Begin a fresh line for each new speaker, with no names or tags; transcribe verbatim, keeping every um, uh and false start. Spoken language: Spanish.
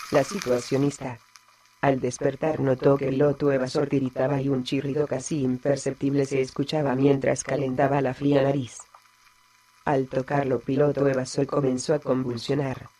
La situacionista. Al despertar notó que el piloto evasor tiritaba y un chirrido casi imperceptible se escuchaba mientras calentaba la fría nariz. Al tocarlo, piloto evasor comenzó a convulsionar.